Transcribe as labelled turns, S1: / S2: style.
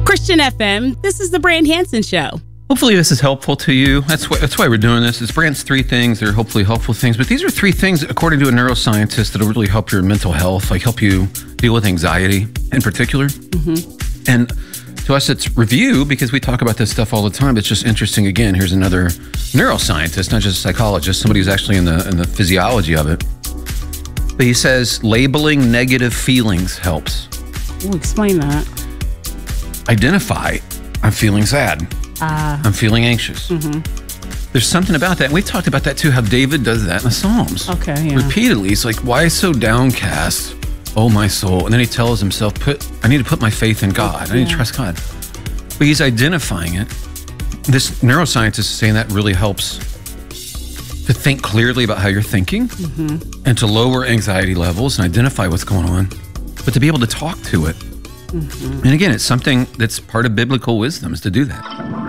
S1: Christian FM, this is the Brand Hansen Show.
S2: Hopefully this is helpful to you. That's why we're doing this. It's Brand's 3 things. They're hopefully helpful things. But these are 3 things, according to a neuroscientist, that'll really help your mental health, like help you deal with anxiety in particular. Mm-hmm. And to us, it's review because we talk about this stuff all the time. It's just interesting. Again, here's another neuroscientist, not just a psychologist, somebody who's actually in the physiology of it. But he says labeling negative feelings helps.
S1: Ooh, explain that.
S2: Identify, I'm feeling sad. I'm feeling anxious. Mm-hmm. There's something about that. And we've talked about that too, how David does that in the Psalms.
S1: Okay, yeah.
S2: Repeatedly. It's like, why so downcast, oh my soul? And then he tells himself, I need to put my faith in God. I need to trust God. But he's identifying it. This neuroscientist is saying that really helps to think clearly about how you're thinking and to lower anxiety levels and identify what's going on, but to be able to talk to it. And again, it's something that's part of biblical wisdom is to do that.